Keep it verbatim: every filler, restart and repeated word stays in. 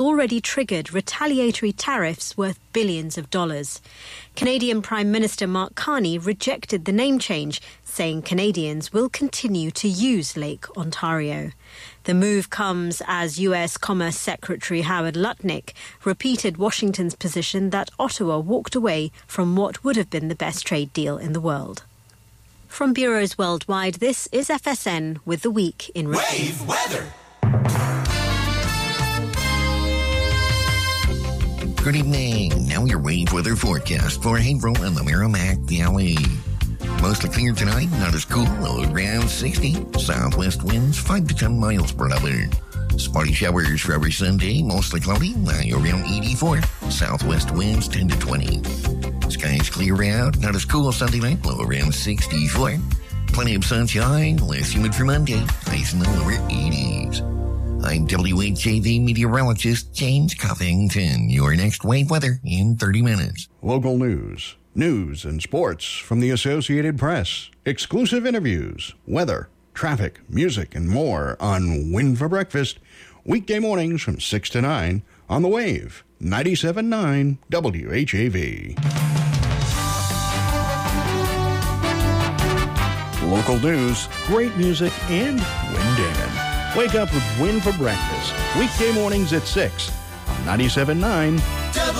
already triggered retaliatory tariffs worth billions of dollars. Canadian Prime Minister Mark Carney rejected the name change, saying Canadians will continue to use Lake Ontario. The move comes as U S Commerce Secretary Howard Lutnick repeated Washington's position that Ottawa walked away from what would have been the best trade deal in the world. From bureaus worldwide, this is F S N with the week in review. Wave weather. Good evening. Now your wave weather forecast for Haverhill and the Merrimack Valley. Mostly clear tonight, not as cool, around sixty. Southwest winds five to ten miles per hour. Spotty showers for every Sunday, mostly cloudy, around eighty-four. Southwest winds ten to twenty. Skies clear out, not as cool Sunday night, low around sixty-four. Plenty of sunshine, less humid for Monday, highs in the lower eighties. I'm W H A V meteorologist James Covington. Your next wave weather in thirty minutes. Local news, news and sports from the Associated Press, exclusive interviews, weather, traffic, music, and more on Win for Breakfast, weekday mornings from six to nine on The Wave, ninety-seven point nine W H A V. Local news, great music, and Win Damon. Wake up with Win for Breakfast, weekday mornings at six on ninety-seven point nine